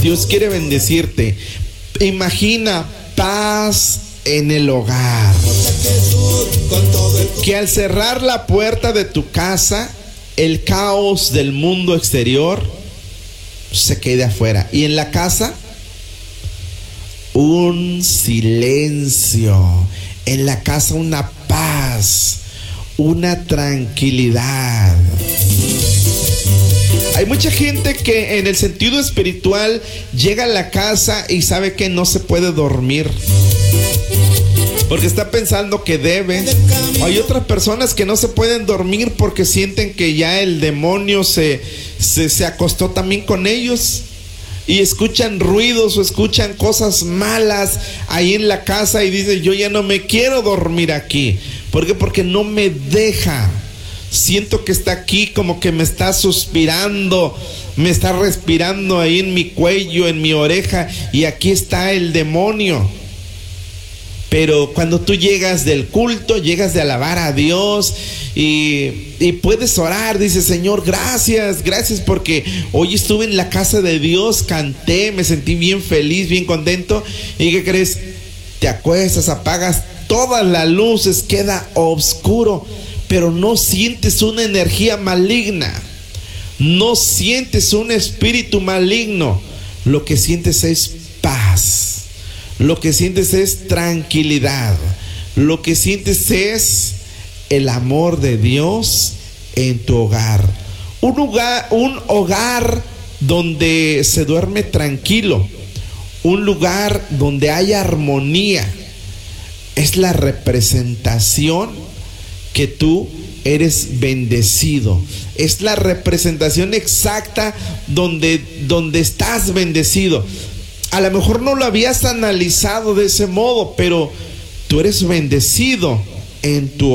Dios quiere bendecirte. Imagina paz en el hogar. Que al cerrar la puerta de tu casa, el caos del mundo exterior se quede afuera. Y en la casa, un silencio. En la casa, una paz, una tranquilidad. Hay mucha gente que en el sentido espiritual llega a la casa y sabe que no se puede dormir porque está pensando que debe. Hay otras personas que no se pueden dormir porque sienten que ya el demonio se acostó también con ellos, y escuchan ruidos o escuchan cosas malas ahí en la casa y dicen: yo ya no me quiero dormir aquí. ¿Por qué? Porque no me deja. Siento que está aquí, como que me está suspirando, me está respirando ahí en mi cuello, en mi oreja, y aquí está el demonio. Pero cuando tú llegas del culto, llegas de alabar a Dios y puedes orar, dices: Señor, gracias porque hoy estuve en la casa de Dios, canté, me sentí bien feliz, bien contento. ¿Y qué crees? Te acuestas, apagas todas las luces, queda oscuro, pero no sientes una energía maligna, no sientes un espíritu maligno. Lo que sientes es paz, lo que sientes es tranquilidad, lo que sientes es el amor de Dios en tu hogar. Un hogar donde se duerme tranquilo, un lugar donde hay armonía, es la representación que tú eres bendecido. Es la representación exacta donde estás bendecido. A lo mejor no lo habías analizado de ese modo, pero tú eres bendecido en tu